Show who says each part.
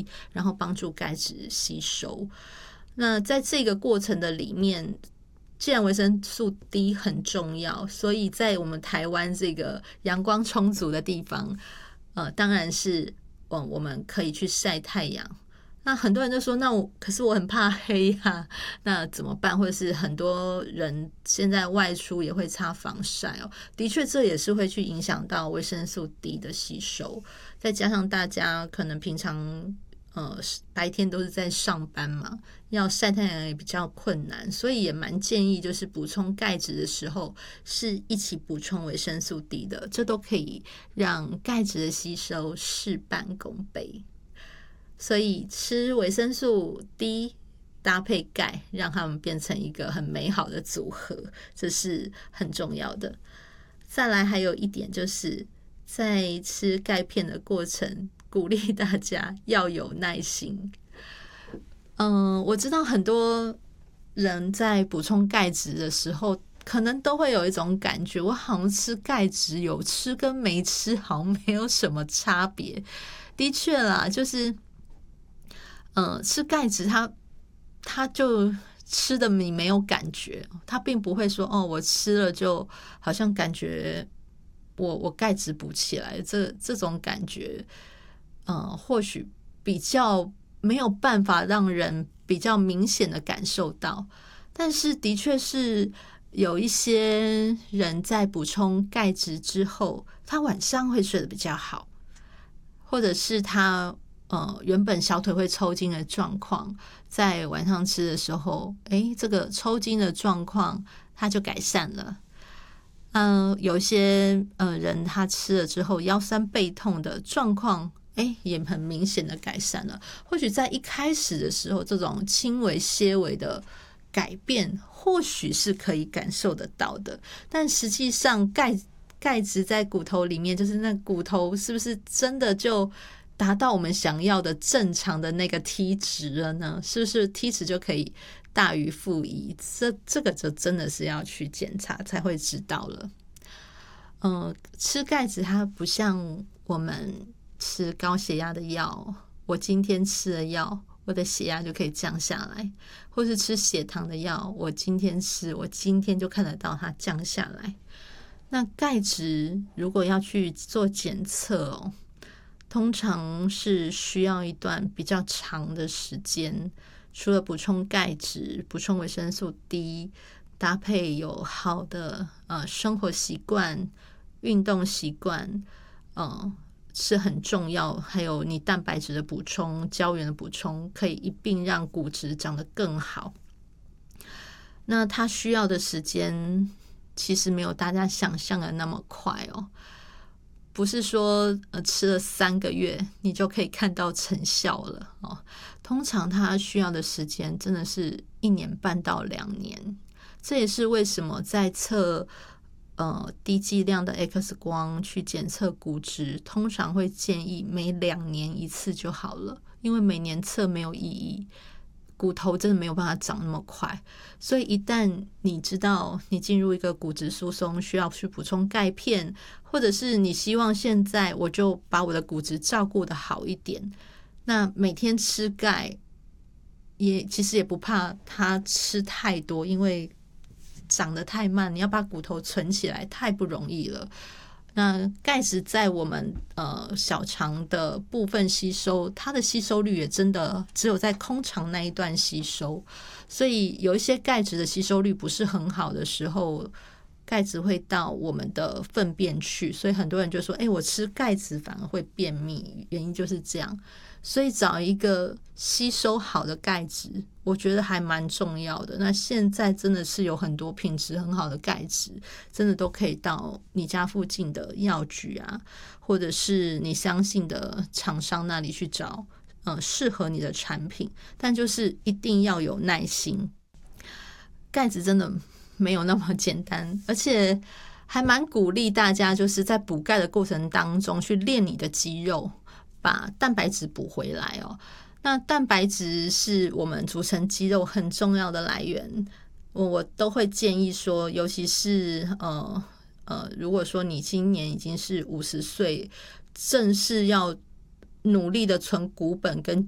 Speaker 1: 然后帮助钙质吸收。那在这个过程的里面，既然维生素 D 很重要，所以在我们台湾这个阳光充足的地方，当然是我们可以去晒太阳。那很多人就说，可是我很怕黑啊，那怎么办？或者是很多人现在外出也会擦防晒哦。的确，这也是会去影响到维生素 D 的吸收。再加上大家可能平常白天都是在上班嘛，要晒太阳也比较困难，所以也蛮建议就是补充钙质的时候是一起补充维生素 D 的，这都可以让钙质的吸收事半功倍。所以吃维生素 D 搭配钙，让它们变成一个很美好的组合，这是很重要的。再来还有一点就是在吃钙片的过程，鼓励大家要有耐心。我知道很多人在补充钙质的时候，可能都会有一种感觉，我好像吃钙质有吃跟没吃好像没有什么差别。的确啦，就是吃钙质它就吃的你没有感觉，它并不会说我吃了就好像感觉我钙质补起来，这种感觉或许比较没有办法让人比较明显的感受到。但是的确是有一些人在补充钙质之后，他晚上会睡得比较好，或者是他原本小腿会抽筋的状况，在晚上吃的时候，这个抽筋的状况它就改善了。有些人他吃了之后腰酸背痛的状况也很明显的改善了。或许在一开始的时候，这种轻微些微的改变或许是可以感受得到的，但实际上钙质在骨头里面，就是那骨头是不是真的就达到我们想要的正常的那个 T 值了呢？是不是 T 值就可以大于负1？这个就真的是要去检查才会知道了。吃钙质它不像我们吃高血压的药，我今天吃了药，我的血压就可以降下来，或是吃血糖的药，我今天吃，我今天就看得到它降下来。那钙质如果要去做检测通常是需要一段比较长的时间，除了补充钙质、补充维生素 D， 搭配有好的生活习惯、运动习惯，是很重要。还有你蛋白质的补充、胶原的补充，可以一并让骨质长得更好。那它需要的时间其实没有大家想象的那么快不是说吃了3个月你就可以看到成效了通常它需要的时间真的是1年半到2年。这也是为什么在测低剂量的 X 光去检测骨质，通常会建议每2年1次就好了，因为每年测没有意义，骨头真的没有办法长那么快。所以一旦你知道你进入一个骨质疏松，需要去补充钙片，或者是你希望现在我就把我的骨质照顾得好一点，那每天吃钙其实也不怕它吃太多，因为长得太慢，你要把骨头存起来太不容易了。那钙质在我们小肠的部分吸收，它的吸收率也真的只有在空肠那一段吸收，所以有一些钙质的吸收率不是很好的时候，钙质会到我们的粪便去，所以很多人就说我吃钙质反而会便秘，原因就是这样。所以找一个吸收好的钙质我觉得还蛮重要的。那现在真的是有很多品质很好的钙质，真的都可以到你家附近的药局啊，或者是你相信的厂商那里去找适合你的产品，但就是一定要有耐心。钙质真的没有那么简单，而且还蛮鼓励大家就是在补钙的过程当中去练你的肌肉，把蛋白质补回来那蛋白质是我们组成肌肉很重要的来源，我都会建议说，尤其是如果说你今年已经是50岁，正是要努力的存股本跟